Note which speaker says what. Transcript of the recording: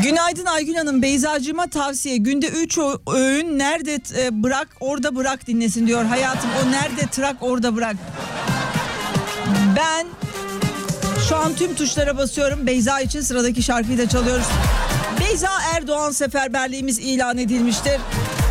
Speaker 1: Günaydın Aygül Hanım. Beyzacığıma tavsiye. Günde 3 öğün nerede bırak orada bırak dinlesin diyor. Hayatım o nerede trak orada bırak. Ben şu an tüm tuşlara basıyorum. Beyza için sıradaki şarkıyı da çalıyoruz. Beyza Erdoğan seferberliğimiz ilan edilmiştir.